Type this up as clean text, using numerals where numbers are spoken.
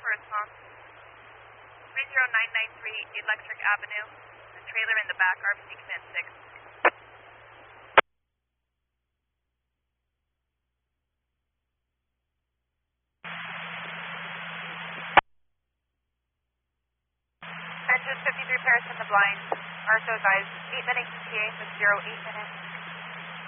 response. 30993 Electric Avenue. The trailer in the back, RBC Command 6. Engine 53 Paris in the blind. RSO advised 8 minutes ETA with 08 minutes.